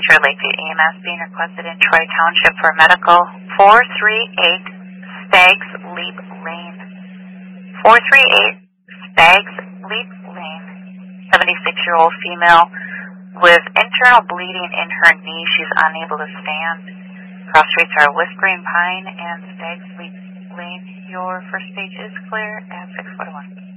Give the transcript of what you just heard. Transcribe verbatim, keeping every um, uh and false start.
Pager, Lakeview E M S being requested in Troy Township for medical. four three eight Stags Leap Lane. four three eight Stags Leap Lane. seventy-six-year-old female with internal bleeding in her knee. She's unable to stand. Cross streets are Whispering Pine and Stags Leap Lane. Your first stage is clear at six forty-one.